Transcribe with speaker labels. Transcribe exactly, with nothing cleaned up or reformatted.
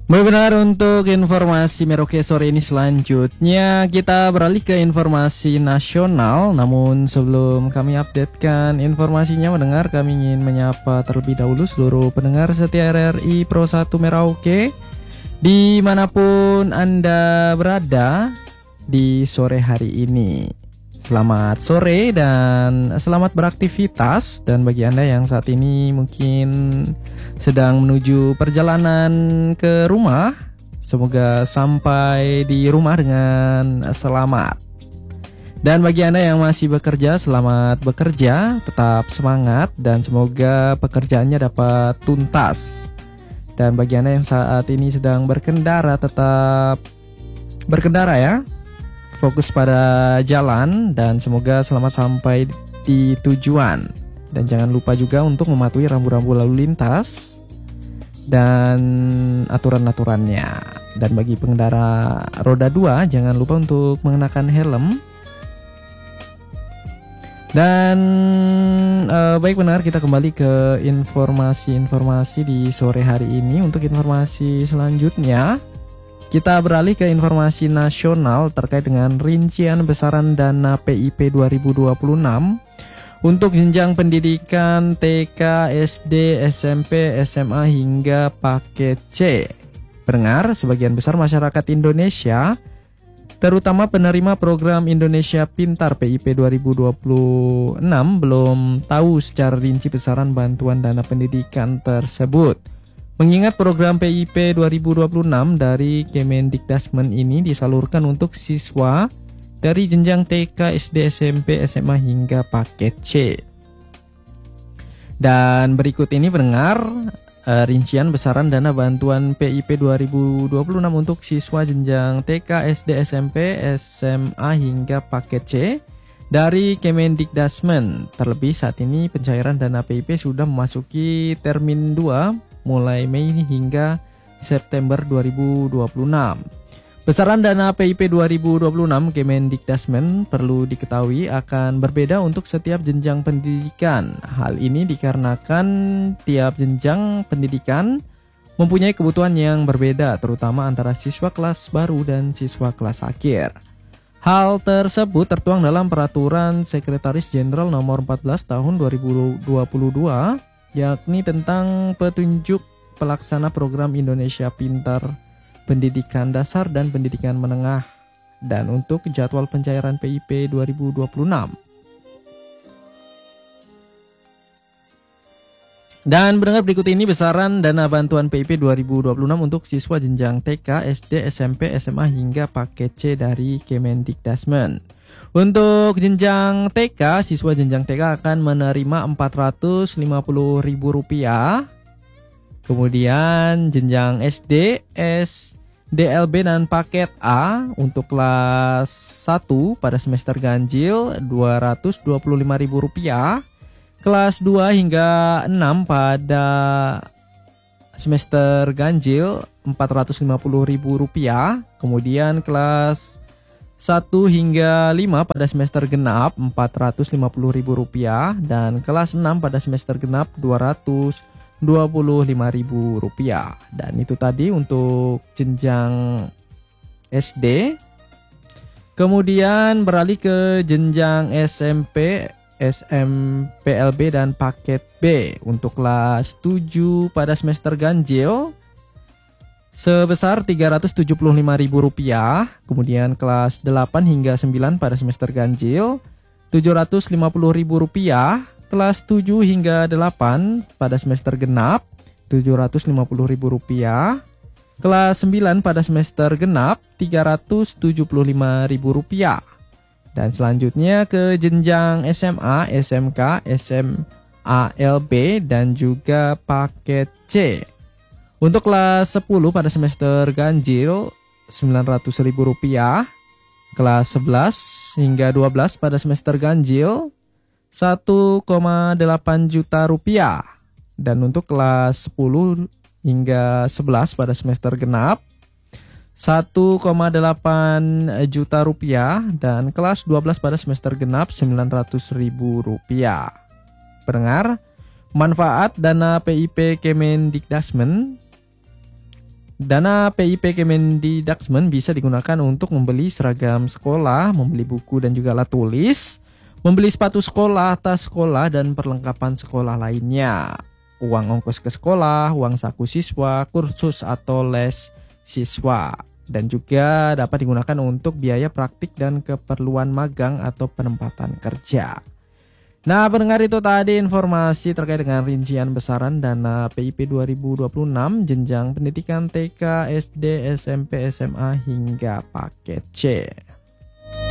Speaker 1: Baik, benar. Untuk informasi Merauke sore ini selanjutnya kita beralih ke informasi nasional. Namun sebelum kami updatekan informasinya, mendengar kami ingin menyapa terlebih dahulu seluruh pendengar setia R R I Pro satu Merauke dimanapun Anda berada di sore hari ini. Selamat sore dan selamat beraktivitas. Dan bagi Anda yang saat ini mungkin sedang menuju perjalanan ke rumah, semoga sampai di rumah dengan selamat. Dan bagi Anda yang masih bekerja, selamat bekerja, tetap semangat dan semoga pekerjaannya dapat tuntas. Dan bagi Anda yang saat ini sedang berkendara, tetap berkendara ya, fokus pada jalan dan semoga selamat sampai di tujuan. Dan jangan lupa juga untuk mematuhi rambu-rambu lalu lintas dan aturan-aturannya. Dan bagi pengendara roda dua, jangan lupa untuk mengenakan helm. Dan eh, baik, benar, kita kembali ke informasi-informasi di sore hari ini. Untuk informasi selanjutnya, kita beralih ke informasi nasional terkait dengan rincian besaran dana P I P dua ribu dua puluh enam untuk jenjang pendidikan T K, S D, S M P, S M A hingga paket C. Pendengar, sebagian besar masyarakat Indonesia, terutama penerima program Indonesia Pintar P I P dua ribu dua puluh enam, belum tahu secara rinci besaran bantuan dana pendidikan tersebut. Mengingat program P I P dua ribu dua puluh enam dari Kemendikdasmen ini disalurkan untuk siswa dari jenjang T K, S D, S M P, S M A hingga paket C. Dan berikut ini pendengar uh, rincian besaran dana bantuan P I P dua ribu dua puluh enam untuk siswa jenjang T K, S D, S M P, S M A hingga paket C dari Kemendikdasmen. Terlebih saat ini pencairan dana P I P sudah memasuki termin dua mulai Mei hingga September dua ribu dua puluh enam. Besaran dana P I P dua ribu dua puluh enam Kemendikdasmen perlu diketahui akan berbeda untuk setiap jenjang pendidikan. Hal ini dikarenakan tiap jenjang pendidikan mempunyai kebutuhan yang berbeda, terutama antara siswa kelas baru dan siswa kelas akhir. Hal tersebut tertuang dalam Peraturan Sekretaris Jenderal Nomor empat belas Tahun dua ribu dua puluh dua, yakni tentang petunjuk pelaksana program Indonesia Pintar Pendidikan Dasar dan Pendidikan Menengah, dan untuk jadwal pencairan P I P dua ribu dua puluh enam. Dan pendengar, berikut ini besaran dana bantuan P I P dua ribu dua puluh enam untuk siswa jenjang T K, S D, S M P, S M A hingga paket C dari Kemendikdasmen. Untuk jenjang T K, siswa jenjang T K akan menerima empat ratus lima puluh ribu rupiah. Kemudian jenjang S D, S D L B dan paket A untuk kelas satu pada semester ganjil dua ratus dua puluh lima ribu rupiah. Kelas dua hingga enam pada semester ganjil empat ratus lima puluh ribu rupiah. Kemudian kelas satu hingga lima pada semester genap empat ratus lima puluh ribu rupiah, dan kelas enam pada semester genap dua ratus dua puluh lima ribu rupiah. Dan itu tadi untuk jenjang S D. Kemudian beralih ke jenjang S M P, S M P L B dan paket B. Untuk kelas tujuh pada semester ganjil sebesar tiga ratus tujuh puluh lima ribu rupiah. Kemudian kelas delapan hingga sembilan pada semester ganjil tujuh ratus lima puluh ribu rupiah. Kelas tujuh hingga delapan pada semester genap tujuh ratus lima puluh ribu rupiah. Kelas sembilan pada semester genap tiga ratus tujuh puluh lima ribu rupiah. Dan selanjutnya ke jenjang S M A, S M K, S M A L B dan juga paket C. Untuk kelas sepuluh pada semester ganjil sembilan ratus ribu rupiah. Kelas sebelas hingga dua belas pada semester ganjil satu koma delapan juta rupiah. Dan untuk kelas sepuluh hingga sebelas pada semester genap satu koma delapan juta rupiah, dan kelas dua belas pada semester genap sembilan ratus ribu rupiah. Pendengar, manfaat dana P I P Kemendikdasmen Dana P I P Kemendikbudrismen bisa digunakan untuk membeli seragam sekolah, membeli buku dan juga alat tulis, membeli sepatu sekolah, tas sekolah, dan perlengkapan sekolah lainnya. Uang ongkos ke sekolah, uang saku siswa, kursus atau les siswa. Dan juga dapat digunakan untuk biaya praktik dan keperluan magang atau penempatan kerja. Nah, pendengar, itu tadi informasi terkait dengan rincian besaran dana P I P dua ribu dua puluh enam jenjang pendidikan T K, S D, S M P, S M A hingga paket C.